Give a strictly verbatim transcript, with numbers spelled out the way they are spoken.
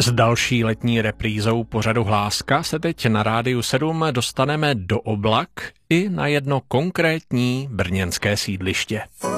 S další letní reprízou pořadu Hláska se teď na Rádiu sedm dostaneme do Oblak i na jedno konkrétní brněnské sídliště.